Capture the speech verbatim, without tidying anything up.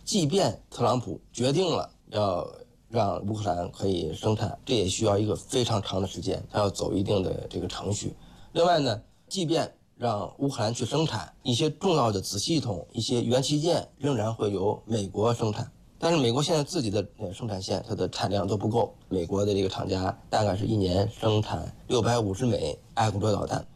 即便特朗普决定了要让乌克兰可以生产，这也需要一个非常长的时间，它要走一定的这个程序。另外呢，即便让乌克兰去生产一些重要的子系统、一些元器件，仍然会由美国生产。但是美国现在自己的生产线，它的产量都不够。美国的这个厂家大概是一年生产六百五十枚爱国者导弹，